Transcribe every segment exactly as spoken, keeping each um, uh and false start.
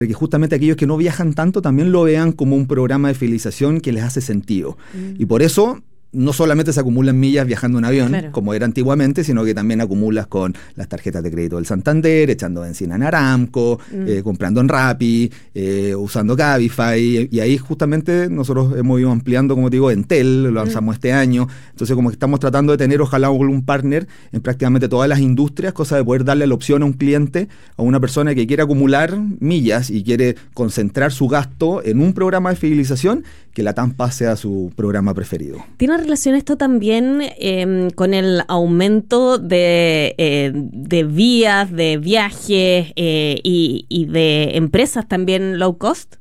que justamente aquellos que no viajan tanto también lo vean como un programa de fidelización que les hace sentido. Mm. Y por eso no solamente se acumulan millas viajando en avión, claro, como era antiguamente, sino que también acumulas con las tarjetas de crédito del Santander, echando benzina en Aramco, mm. eh, comprando en Rappi, eh, usando Cabify, y, y ahí justamente nosotros hemos ido ampliando, como te digo, Entel, lo lanzamos mm. este año. Entonces, como que estamos tratando de tener, ojalá, un partner en prácticamente todas las industrias, cosa de poder darle la opción a un cliente, a una persona que quiere acumular millas y quiere concentrar su gasto en un programa de fidelización, que la TAM Pass sea su programa preferido. ¿Tiene relación esto también eh, con el aumento de, eh, de vías, de viajes eh, y, y de empresas también low cost?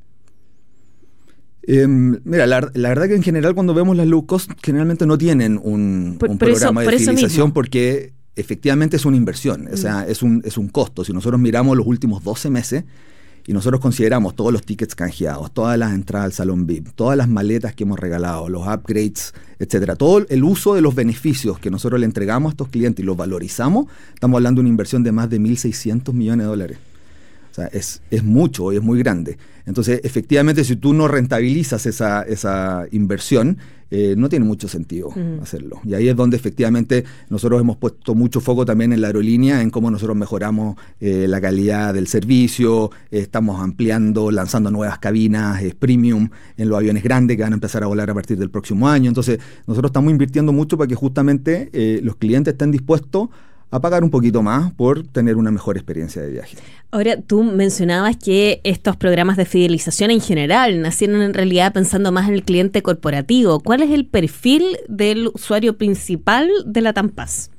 Eh, mira, la, la verdad que en general cuando vemos las low cost generalmente no tienen un, por, un por programa eso, de por fidelización porque efectivamente es una inversión, mm. o sea, es un, es un costo. Si nosotros miramos los últimos doce meses, y nosotros consideramos todos los tickets canjeados, todas las entradas al Salón V I P, todas las maletas que hemos regalado, los upgrades, etcétera, todo el uso de los beneficios que nosotros le entregamos a estos clientes y los valorizamos, estamos hablando de una inversión de más de mil seiscientos millones de dólares. O sea, es, es mucho y es muy grande. Entonces, efectivamente, si tú no rentabilizas esa, esa inversión, eh, no tiene mucho sentido uh-huh. hacerlo. Y ahí es donde efectivamente nosotros hemos puesto mucho foco también en la aerolínea, en cómo nosotros mejoramos eh, la calidad del servicio, eh, estamos ampliando, lanzando nuevas cabinas eh, premium en los aviones grandes que van a empezar a volar a partir del próximo año. Entonces, nosotros estamos invirtiendo mucho para que justamente eh, los clientes estén dispuestos a pagar un poquito más por tener una mejor experiencia de viaje. Ahora, tú mencionabas que estos programas de fidelización en general nacieron en realidad pensando más en el cliente corporativo. ¿Cuál es el perfil del usuario principal de la TAM Pass?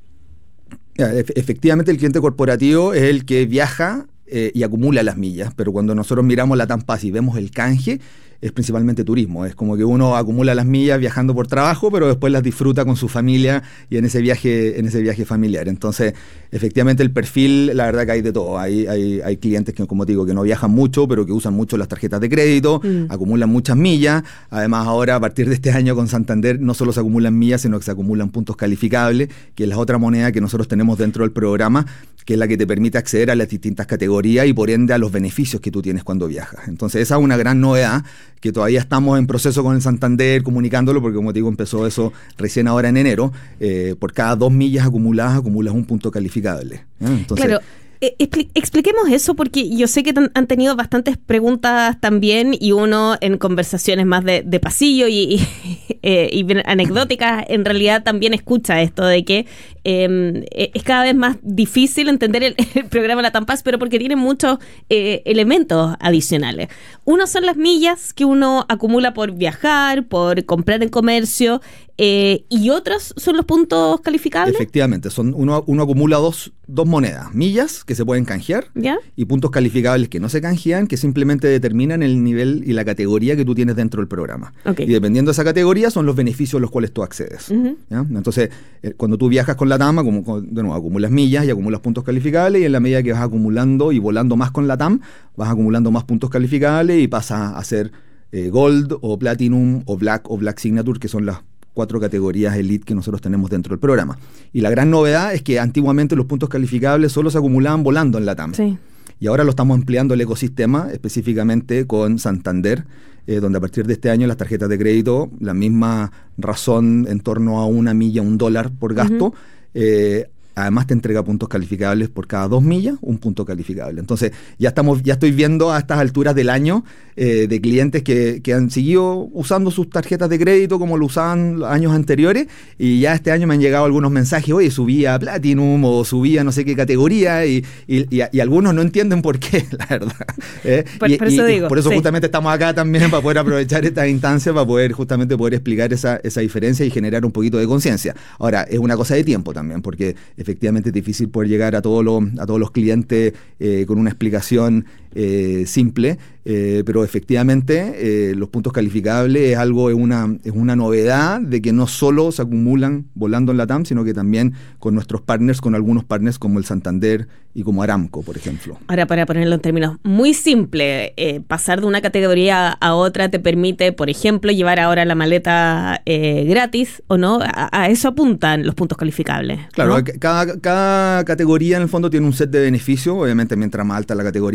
Ya, e- efectivamente, el cliente corporativo es el que viaja eh, y acumula las millas, pero cuando nosotros miramos la TAM Pass y vemos el canje, es principalmente turismo. Es como que uno acumula las millas viajando por trabajo, pero después las disfruta con su familia y en ese viaje, en ese viaje familiar. Entonces, efectivamente, el perfil, la verdad que hay de todo. Hay, hay, hay clientes que, como te digo, que no viajan mucho, pero que usan mucho las tarjetas de crédito, mm. acumulan muchas millas. Además, ahora, a partir de este año con Santander, no solo se acumulan millas, sino que se acumulan puntos calificables, que es la otra moneda que nosotros tenemos dentro del programa, que es la que te permite acceder a las distintas categorías y, por ende, a los beneficios que tú tienes cuando viajas. Entonces, esa es una gran novedad, que todavía estamos en proceso con el Santander comunicándolo, porque como te digo, empezó eso recién ahora en enero. Eh, por cada dos millas acumuladas, acumulas un punto calificable. ¿eh? Entonces, claro. Eh, expli- expliquemos eso, porque yo sé que t- han tenido bastantes preguntas también, y uno en conversaciones más de, de pasillo y, y, eh, y anecdóticas, en realidad también escucha esto de que eh, es cada vez más difícil entender el, el programa La TAM Pass, pero porque tiene muchos eh, elementos adicionales. Uno son las millas que uno acumula por viajar, por comprar en comercio, eh, y otros son los puntos calificables. Efectivamente, son uno, uno acumula dos, dos monedas, millas que se pueden canjear, ¿ya?, y puntos calificables que no se canjean, que simplemente determinan el nivel y la categoría que tú tienes dentro del programa. Okay. Y dependiendo de esa categoría son los beneficios a los cuales tú accedes. Uh-huh. ¿Ya? Entonces, eh, cuando tú viajas con la TAM, como, con, de nuevo, acumulas millas y acumulas puntos calificables, y en la medida que vas acumulando y volando más con la TAM, vas acumulando más puntos calificables y pasas a ser eh, Gold o Platinum o Black o Black Signature, que son las cuatro categorías elite que nosotros tenemos dentro del programa. Y la gran novedad es que antiguamente los puntos calificables solo se acumulaban volando en la TAM. Sí. Y ahora lo estamos ampliando el ecosistema, específicamente con Santander, eh, donde a partir de este año las tarjetas de crédito, la misma razón en torno a una milla, un dólar por gasto, uh-huh. eh, además te entrega puntos calificables por cada dos millas, un punto calificable. Entonces, ya estamos, ya estoy viendo a estas alturas del año eh, de clientes que, que han seguido usando sus tarjetas de crédito como lo usaban los años anteriores, y ya este año me han llegado algunos mensajes, oye, subí a Platinum o subí a no sé qué categoría, y, y, y, y algunos no entienden por qué, la verdad. ¿eh? Por, y, por eso y, digo. Y por eso sí. justamente estamos acá también, para poder aprovechar esta instancia, para poder justamente poder explicar esa, esa diferencia y generar un poquito de conciencia. Ahora, es una cosa de tiempo también, porque efectivamente es difícil poder llegar a todos los, a todos los clientes eh, con una explicación eh, simple, eh, pero efectivamente eh, los puntos calificables es algo, es una, es una novedad de que no solo se acumulan volando en la TAM, sino que también con nuestros partners, con algunos partners como el Santander y como Aramco, por ejemplo. Ahora, para ponerlo en términos muy simples, eh, pasar de una categoría a otra te permite, por ejemplo, llevar ahora la maleta eh, gratis, ¿o no? A, a eso apuntan los puntos calificables, claro, ¿no? cada, cada categoría en el fondo tiene un set de beneficios. Obviamente, mientras más alta la categoría, más beneficios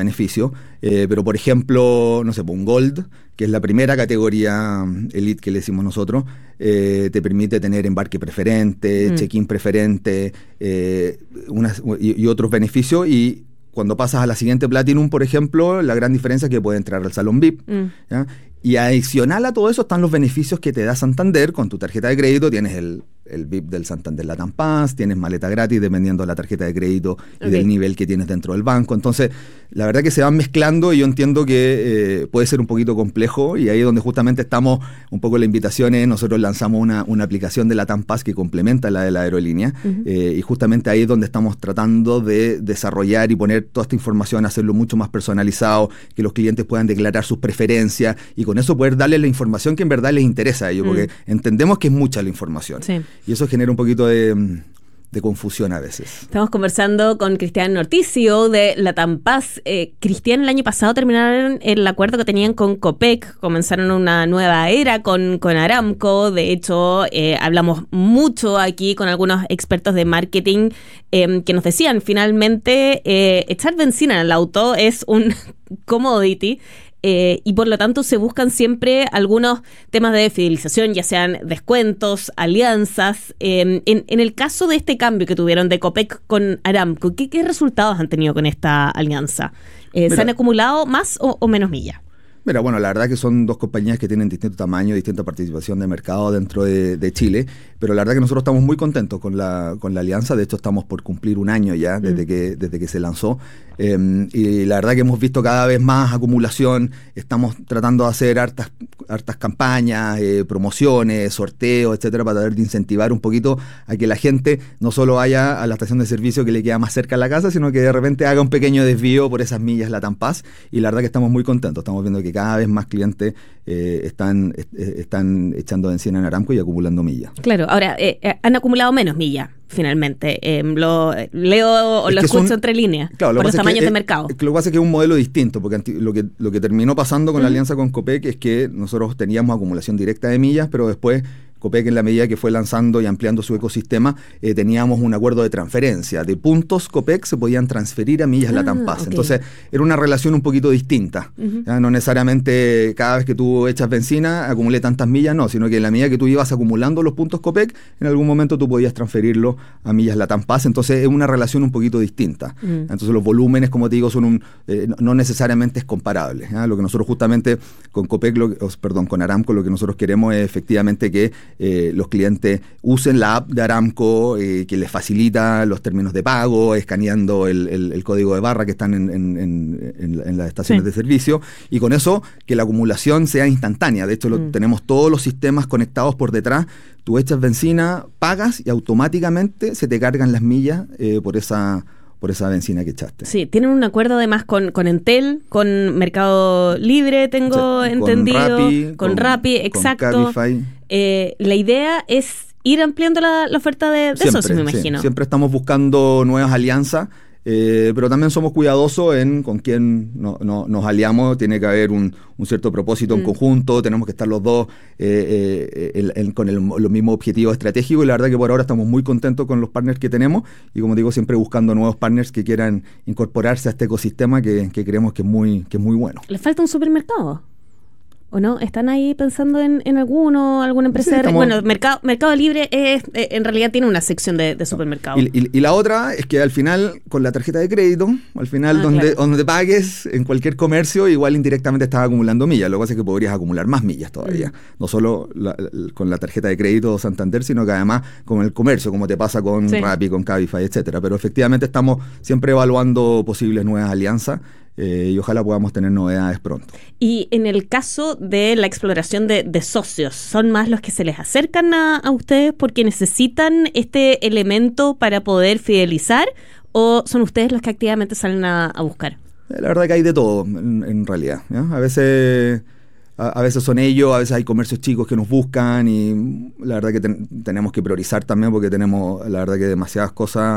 beneficios, eh, pero por ejemplo, no sé, un Gold, que es la primera categoría Elite que le decimos nosotros, eh, te permite tener embarque preferente, mm. check-in preferente eh, unas, y, y otros beneficios, y cuando pasas a la siguiente Platinum, por ejemplo, la gran diferencia es que puedes entrar al salón V I P, mm. ¿ya? Y adicional a todo eso están los beneficios que te da Santander. Con tu tarjeta de crédito tienes el, el V I P del Santander Latam Pass, tienes maleta gratis dependiendo de la tarjeta de crédito y okay. del nivel que tienes dentro del banco. Entonces, la verdad que se van mezclando y yo entiendo que eh, puede ser un poquito complejo, y ahí es donde justamente estamos un poco la invitación es, nosotros lanzamos una, una aplicación de Latam Pass que complementa la de la aerolínea, uh-huh. eh, y justamente ahí es donde estamos tratando de desarrollar y poner toda esta información, hacerlo mucho más personalizado, que los clientes puedan declarar sus preferencias y con eso poder darles la información que en verdad les interesa a ellos, mm. porque entendemos que es mucha la información. Sí. Y eso genera un poquito de, de confusión a veces. Estamos conversando con Cristian Ortiz, C E O de Latam Pass. Eh, Cristian, el año pasado terminaron el acuerdo que tenían con Copec, comenzaron una nueva era con, con Aramco. De hecho, eh, hablamos mucho aquí con algunos expertos de marketing eh, que nos decían, finalmente, eh, echar benzina en el auto es un commodity. Eh, y por lo tanto se buscan siempre algunos temas de fidelización, ya sean descuentos, alianzas. Eh, en, en el caso de este cambio que tuvieron de Copec con Aramco, ¿qué, qué resultados han tenido con esta alianza? Eh, Mira, ¿se han acumulado más o, o menos millas? Mira, bueno, la verdad que son dos compañías que tienen distinto tamaño, distinta participación de mercado dentro de, de Chile, pero la verdad que nosotros estamos muy contentos con la, con la alianza. De hecho, estamos por cumplir un año ya desde, mm. que, desde que se lanzó, eh, y la verdad que hemos visto cada vez más acumulación. Estamos tratando de hacer hartas, hartas campañas, eh, promociones, sorteos, etcétera, para tratar de incentivar un poquito a que la gente no solo vaya a la estación de servicio que le queda más cerca a la casa, sino que de repente haga un pequeño desvío por esas millas Latam Pass, y la verdad que estamos muy contentos. Estamos viendo que cada vez más clientes eh, están, eh, están echando benzina en Aramco y acumulando millas. Claro, ahora, eh, han acumulado menos millas, finalmente. Eh, lo leo o es lo escucho son, entre líneas, claro, por los tamaños que, de mercado. Lo que pasa es que es un modelo distinto, porque lo que, lo que terminó pasando con uh-huh. la alianza con Copec es que nosotros teníamos acumulación directa de millas, pero después Copec, en la medida que fue lanzando y ampliando su ecosistema, eh, teníamos un acuerdo de transferencia. De puntos Copec se podían transferir a millas ah, Latam Pass. Okay. Entonces, era una relación un poquito distinta. Uh-huh. ¿Ya? No necesariamente cada vez que tú echas benzina acumulé tantas millas, no, sino que en la medida que tú ibas acumulando los puntos Copec, en algún momento tú podías transferirlo a millas Latam Pass. Entonces, es una relación un poquito distinta. Uh-huh. Entonces, los volúmenes, como te digo, son un eh, no necesariamente es comparable. ¿Ya? Lo que nosotros justamente con Copec, lo, oh, perdón, con Aramco, lo que nosotros queremos es efectivamente que Eh, los clientes usen la app de Aramco, eh, que les facilita los términos de pago, escaneando el, el, el código de barra que están en, en, en, en, en las estaciones sí. de servicio, y con eso que la acumulación sea instantánea. De hecho, lo, mm. tenemos todos los sistemas conectados por detrás. Tú echas benzina, pagas y automáticamente se te cargan las millas eh, por esa... por esa benzina que echaste. Sí, tienen un acuerdo además con, con Entel, con Mercado Libre, tengo sí, entendido, con Rappi, con, con, Rappi, exacto. Con Cabify. Eh, la idea es ir ampliando la, la oferta de, de siempre, socios, me imagino. Sí, siempre estamos buscando nuevas alianzas, eh, pero también somos cuidadosos en con quién no, no, nos aliamos. Tiene que haber un, un cierto propósito en mm. conjunto, tenemos que estar los dos eh, eh, el, el, con el, los mismos objetivos estratégicos, y la verdad que por ahora estamos muy contentos con los partners que tenemos, y como digo, siempre buscando nuevos partners que quieran incorporarse a este ecosistema que, que creemos que es muy, que es muy bueno. ¿Les falta un supermercado? ¿O no? ¿Están ahí pensando en, en alguno, alguna empresa? Sí, estamos... Bueno, Mercado, Mercado Libre es, eh, en realidad tiene una sección de, de supermercado. Y, y, y la otra es que al final, con la tarjeta de crédito, al final ah, donde, claro. donde pagues en cualquier comercio, igual indirectamente estás acumulando millas. Lo que pasa es que podrías acumular más millas todavía. Mm. No solo la, la, con la tarjeta de crédito Santander, sino que además con el comercio, como te pasa con sí. Rappi, con Cabify, etcétera. Pero efectivamente estamos siempre evaluando posibles nuevas alianzas. Eh, y ojalá podamos tener novedades pronto. Y en el caso de la exploración de, de socios, ¿son más los que se les acercan a, a ustedes porque necesitan este elemento para poder fidelizar, o son ustedes los que activamente salen a, a buscar? La verdad que hay de todo, en, en realidad, ¿ya? A veces... A veces son ellos, a veces hay comercios chicos que nos buscan, y la verdad que ten, tenemos que priorizar también, porque tenemos, la verdad que demasiadas cosas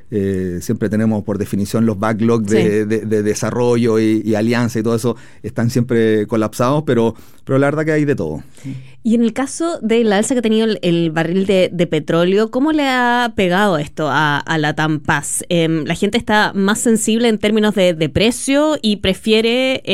eh, siempre tenemos por definición los backlogs de, sí. de, de, de desarrollo y, y alianza y todo eso están siempre colapsados, pero, pero la verdad que hay de todo. Y en el caso de la alza que ha tenido el, el barril de, de petróleo, ¿cómo le ha pegado esto a, a Latam Paz? Eh, ¿La gente está más sensible en términos de, de precio y prefiere